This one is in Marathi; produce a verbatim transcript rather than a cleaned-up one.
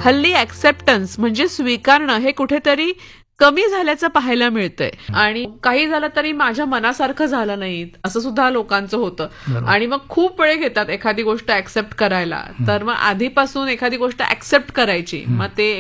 हल्ली ऍक्सेप्टन्स म्हणजे स्वीकारणं हे कुठेतरी कमी झाल्याचं पाहायला मिळतंय. आणि काही झालं तरी माझ्या मनासारखं झालं नाही असं सुद्धा लोकांचं होतं. आणि मग खूप वेळ घेतात एखादी गोष्ट ऍक्सेप्ट करायला. तर मग आधीपासून एखादी गोष्ट ऍक्सेप्ट करायची, मग ते